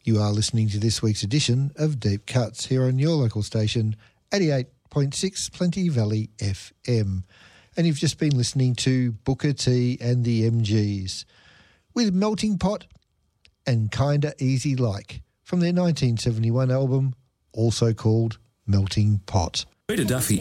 You are listening to this week's edition of Deep Cuts here on your local station, 88.6 Plenty Valley FM. And you've just been listening to Booker T and the MGs with Melting Pot and Kinda Easy Like from their 1971 album, also called Melting Pot. Peter Duffy